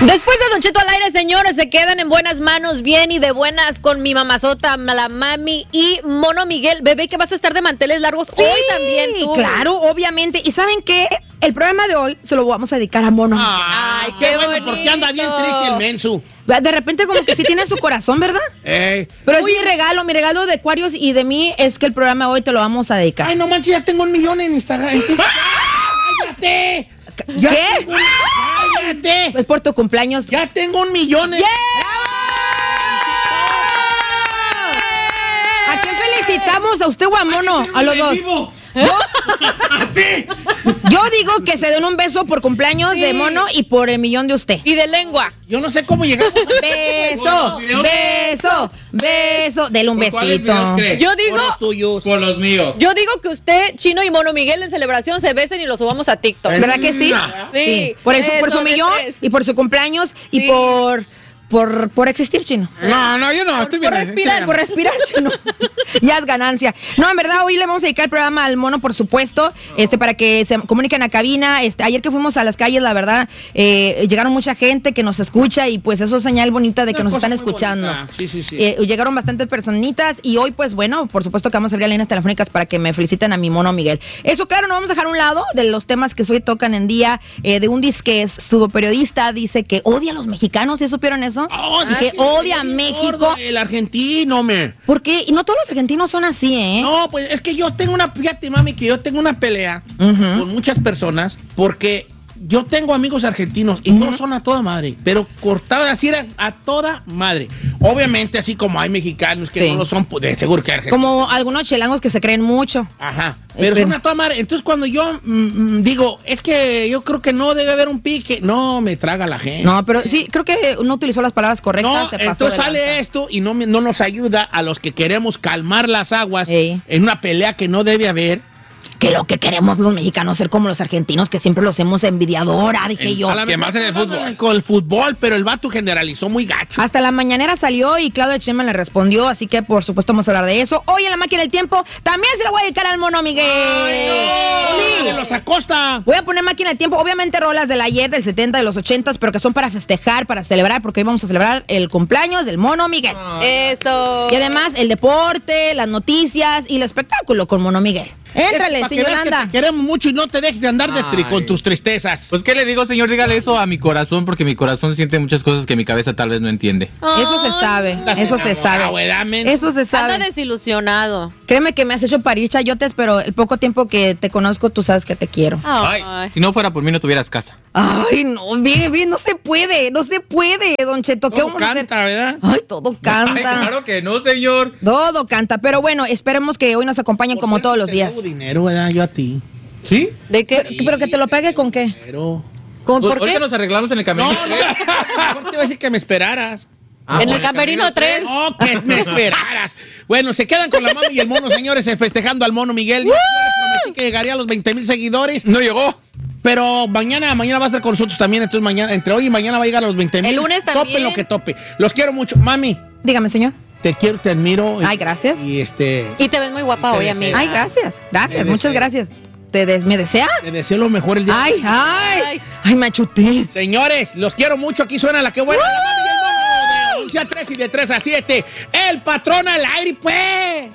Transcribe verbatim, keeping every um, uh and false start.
Después de Don Cheto al aire, señores, se quedan en buenas manos, bien y de buenas con mi mamazota, la mami y Mono Miguel. Bebé, que vas a estar de manteles largos sí, hoy también tú. Claro, obviamente. ¿Y saben qué? El programa de hoy se lo vamos a dedicar a Mono Miguel. Ay, qué, qué bueno, bonito. Porque anda bien triste el menso. De repente como que sí tiene su corazón, ¿verdad? Eh. Pero es Uy. mi regalo, mi regalo de Aquarius y de mí es que el programa hoy te lo vamos a dedicar. Ay, no manches, ya tengo un millón en Instagram. En ¡Cállate! Ya ¿Qué? Tengo un... ¡Cállate! Es por tu cumpleaños. Ya tengo un millón. En... Yeah. ¿A quién felicitamos? ¿A usted o a Mono? A los dos. Vivo. ¿Yo? ¿Así? Yo digo que se den un beso por cumpleaños sí. de Mono y por el millón de usted. Y de lengua. Yo no sé cómo llegamos. Beso, beso, beso. Dele un besito. Yo digo. Con los tuyos. Con los míos. Yo digo que usted, Chino y Mono Miguel en celebración se besen y lo subamos a TikTok. ¿Verdad que sí? Sí. sí. Por eso, por su millón y por su cumpleaños y sí. por. Por, por existir, Chino. No, no, yo no, por, estoy bien. Por respirar, por respirar, Chino. Ya es ganancia. No, en verdad, hoy le vamos a dedicar el programa al Mono, por supuesto, este, para que se comuniquen a cabina. Este, ayer que fuimos a las calles, la verdad, eh, llegaron mucha gente que nos escucha y pues eso es señal bonita de que Una nos están escuchando. Bonita. Sí, sí, sí. Eh, llegaron bastantes personitas y hoy, pues bueno, por supuesto que vamos a abrir líneas telefónicas para que me feliciten a mi Mono Miguel. Eso, claro, no vamos a dejar a un lado de los temas que hoy tocan en día, eh, de un disque pseudoperiodista, dice que odia a los mexicanos, ¿sí supieron eso? Oh, y que odia a México. Gordo, el argentino, me. ¿Por qué? Y no todos los argentinos son así, ¿eh? No, pues es que yo tengo una, fíjate, mami, que yo tengo una pelea uh-huh. con muchas personas porque yo tengo amigos argentinos y uh-huh. no son a toda madre, pero cortados así eran a toda madre. Obviamente, así como hay mexicanos que sí. no lo son, pues de seguro que argentinos. Como algunos chilangos que se creen mucho. Ajá. Pero son a toda madre. Entonces, cuando yo mm, digo, es que yo creo que no debe haber un pique, no me traga la gente. No, pero sí, creo que no utilizó las palabras correctas. No, se pasó entonces sale lanza. Esto y no, no nos ayuda a los que queremos calmar las aguas Ey. En una pelea que no debe haber. Que lo que queremos los mexicanos ser como los argentinos, que siempre los hemos envidiadora, dije en, yo. Que más en el fútbol. Con el fútbol, pero el vato generalizó muy gacho. Hasta la mañanera salió y Claudia Sheinbaum le respondió, así que por supuesto vamos a hablar de eso. Hoy en la máquina del tiempo también se la voy a dedicar al Mono Miguel. ¡Ay, no! Sí. De los Acosta. Voy a poner máquina del tiempo, obviamente rolas del ayer, del setenta, de los ochenta, pero que son para festejar, para celebrar, porque hoy vamos a celebrar el cumpleaños del Mono Miguel. Ay. Eso. Y además el deporte, las noticias y el espectáculo con Mono Miguel. Éntrale, señor Yolanda. Te queremos mucho y no te dejes de andar de tri con tus tristezas. Pues, ¿qué le digo, señor? Dígale eso a mi corazón, porque mi corazón siente muchas cosas que mi cabeza tal vez no entiende. Ay, eso se sabe, eso se sabe. Eso se sabe. Anda desilusionado. Créeme que me has hecho parir chayotes, pero el poco tiempo que te conozco, tú sabes que te quiero. Ay. Ay. Si no fuera por mí, no tuvieras casa. Ay, no, bien, bien, no se puede, no se puede, Don Cheto. Todo ¿Qué vamos canta, a hacer? ¿verdad? Ay, todo canta. Ay, claro que no, señor. Todo canta, pero bueno, esperemos que hoy nos acompañen como todos los días. Tengo dinero, ¿verdad? Yo a ti. ¿Sí? ¿De qué? Sí, ¿pero que te lo pague con qué? Dinero. ¿Con, ¿Por Ahorita qué? nos arreglamos en el camino. No, no. Mejor te iba a decir que me esperaras. Ah, en el camerino tres. No, que me esperaras. Bueno, se quedan con la mami y el Mono, señores, festejando al Mono Miguel. Yo prometí que llegaría a los veinte mil seguidores. No llegó. Pero mañana, mañana va a estar con nosotros también. Entonces, mañana, entre hoy y mañana va a llegar a los veinte mil. El lunes también. Tope lo que tope. Los quiero mucho. Mami. Dígame, señor. Te quiero, te admiro. Ay, gracias. Y este. Y te ves muy guapa hoy, amiga. Ay, gracias. Gracias, muchas gracias. ¿Te des ¿Me desea? Te deseo lo mejor el día. Ay, ay, ay, ay, me achuté. Señores, los quiero mucho. Aquí suena la que buena. La mami y el Mono de once a tres y de tres a siete. El patrón al aire, pues.